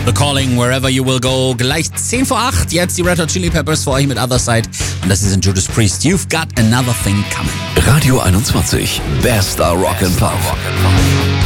The Calling, Wherever You Will Go. Gleich 10 vor 8. Jetzt die Red Hot Chili Peppers für euch mit Other Side. Und das ist in Judas Priest. You've Got Another Thing Coming. Radio 21. Bester Rock and Pop.